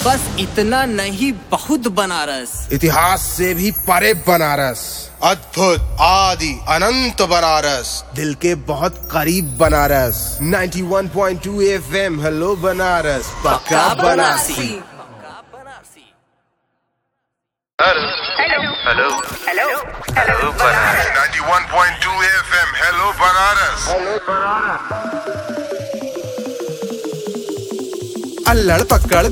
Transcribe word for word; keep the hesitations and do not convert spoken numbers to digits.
बस इतना नहीं, बहुत बनारस, इतिहास से भी परे बनारस, अद्भुत आदि अनंत बनारस, दिल के बहुत करीब बनारस। इक्यानवे पॉइंट दो एफएम, हेलो बनारस, पक्का Banarasi. Hello hello hello hello Banaras. इक्यानवे पॉइंट दो एफएम, हेलो बनारस। अल्लड़ पकड़